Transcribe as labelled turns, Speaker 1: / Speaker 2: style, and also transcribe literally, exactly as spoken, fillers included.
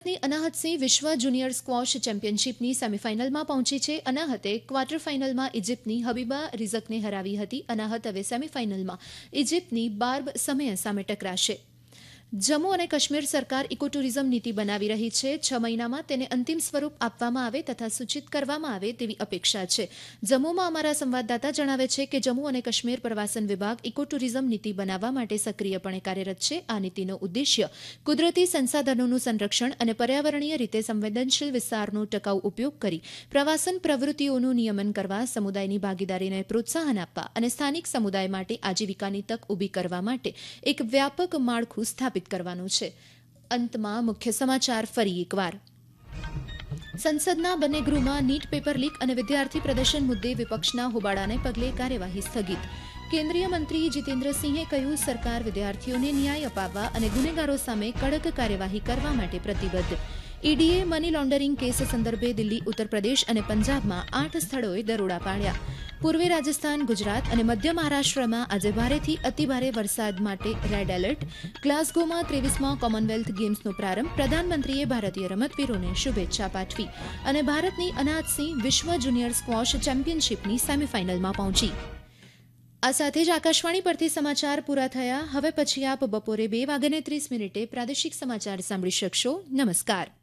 Speaker 1: ની અનાહત સિંહ વિશ્વ junior squash ચેમ્પિયનશિપની સેમીફાઇનલમાં પહોંચી છે. અનાહતે ક્વાર્ટર ફાઇનલમાં ઇજિપ્તની હબીબા રિઝકને હરાવી હતી. અનાહત હવે સેમીફાઇનલમાં ઇજિપ્તની બાર્બ સમેહ સામે ટકરાશે. જમ્મુ અને કાશ્મીર સરકાર ઇકો ટુરિઝમ નીતિ બનાવી રહી છે. છ મહિનામાં તેને અંતિમ સ્વરૂપ આપવામાં આવે તથા સૂચિત કરવામાં આવે તેવી અપેક્ષા છે. જમ્મુમાં અમારા સંવાદદાતા જણાવે છે કે જમ્મુ અને કાશ્મીર પ્રવાસન વિભાગ ઇકો ટુરિઝમ નીતિ બનાવવા માટે સક્રિયપણે કાર્યરત છે. આ નીતિનો ઉદ્દેશ્ય કુદરતી સંસાધનોનું સંરક્ષણ અને પર્યાવરણીય રીતે સંવેદનશીલ વિસ્તારનો ટકાઉ ઉપયોગ કરી પ્રવાસન પ્રવૃત્તિઓનું નિયમન કરવા, સમુદાયની ભાગીદારીને પ્રોત્સાહન આપવા અને સ્થાનિક સમુદાય માટે આજીવિકાની તક ઊભી કરવા માટે એક વ્યાપક માળખું સ્થાપિત કરવાનું છે. અંતમાં મુખ્ય સમાચાર ફરી એકવાર. સંસદના બંને ગૃહમાં નીટ પેપર લીક અને વિદ્યાર્થી પ્રદર્શન મુદ્દે વિપક્ષના હોબાળાને પગલે કાર્યવાહી સ્થગિત. કેન્દ્રીય મંત્રી જીતેન્દ્રસિંહે કહ્યું, સરકાર વિદ્યાર્થીઓને ન્યાય અપાવવા અને ગુનેગારો સામે કડક કાર્યવાહી કરવા માટે પ્રતિબદ્ધ. ઈડીએ મની લોન્ડરિંગ કેસ સંદર્ભે દિલ્હી, ઉત્તર પ્રદેશ અને પંજાબમાં આઠ સ્થળોએ દરોડા પાડ્યા. પૂર્વે રાજસ્થાન, ગુજરાત અને મધ્ય મહારાષ્ટ્રમાં આજે ભારેથી અતિભારે વરસાદ માટે રેડ એલર્ટ. ગ્લાસગોમાં ત્રેવીસમાં કોમનવેલ્થ ગેમ્સનો પ્રારંભ. પ્રધાનમંત્રીએ ભારતીય રમતવીરોને શુભેચ્છા પાઠવી. અને ભારતની અનાહત સિંહ વિશ્વ જુનિયર સ્ક્વોશ ચેમ્પિયનશિપની સેમીફાઇનલમાં પહોંચી. આ સાથે જ આકાશવાણી પરથી સમાચાર પૂરા થયા. હવે પછી આપ બપોરે બે વાગ્યાને ત્રીસ મિનિટે પ્રાદેશિક સમાચાર સાંભળી શકશો. નમસ્કાર.